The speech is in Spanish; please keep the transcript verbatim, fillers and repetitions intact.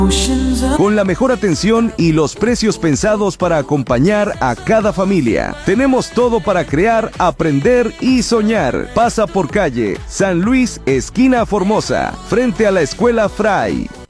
Con la mejor atención y los precios pensados para acompañar a cada familia. Tenemos todo para crear, aprender y soñar. Pasa por calle San Luis, esquina Formosa, frente a la Escuela Fray.